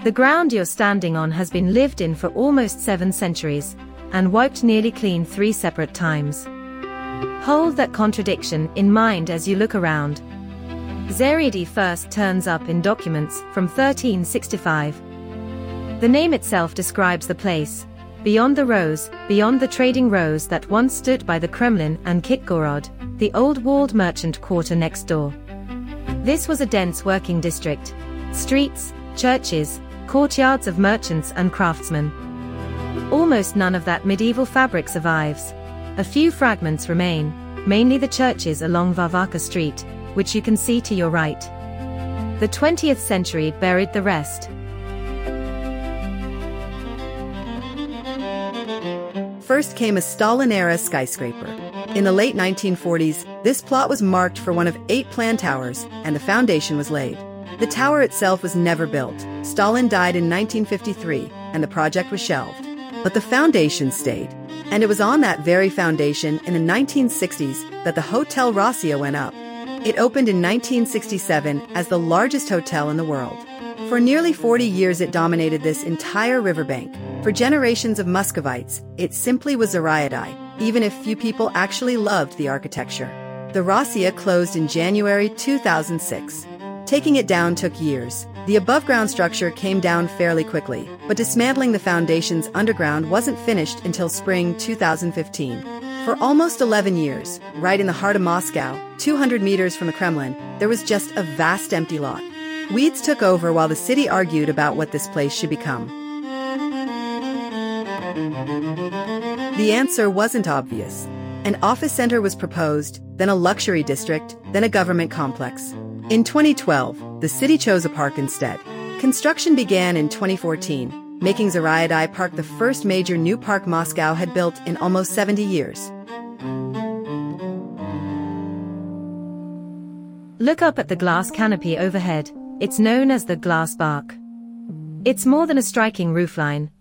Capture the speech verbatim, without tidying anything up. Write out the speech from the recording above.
The ground you're standing on has been lived in for almost seven centuries, and wiped nearly clean three separate times. Hold that contradiction in mind as you look around. Zaryadye first turns up in documents from thirteen sixty-five. The name itself describes the place, beyond the rows, beyond the trading rows that once stood by the Kremlin and Kitgorod, the old walled merchant quarter next door. This was a dense working district. Streets, churches, courtyards of merchants and craftsmen. Almost none of that medieval fabric survives. A few fragments remain, mainly the churches along Varvaka Street, which you can see to your right. The twentieth century buried the rest. First came a Stalin-era skyscraper. In the late nineteen forties, this plot was marked for one of eight planned towers, and the foundation was laid. The tower itself was never built. Stalin died in nineteen fifty-three, and the project was shelved. But the foundation stayed. And it was on that very foundation in the nineteen sixties that the Hotel Rossiya went up. It opened in nineteen sixty-seven as the largest hotel in the world. For nearly forty years it dominated this entire riverbank. For generations of Muscovites, it simply was Zaryadye, even if few people actually loved the architecture. The Rossiya closed in January two thousand six. Taking it down took years. The above-ground structure came down fairly quickly, but dismantling the foundations underground wasn't finished until spring two thousand fifteen. For almost eleven years, right in the heart of Moscow, two hundred meters from the Kremlin, there was just a vast empty lot. Weeds took over while the city argued about what this place should become. The answer wasn't obvious. An office center was proposed, then a luxury district, then a government complex. In twenty twelve, the city chose a park instead. Construction began in twenty fourteen, making Zaryadye Park the first major new park Moscow had built in almost seventy years. Look up at the glass canopy overhead. It's known as the glass bark. It's more than a striking roofline,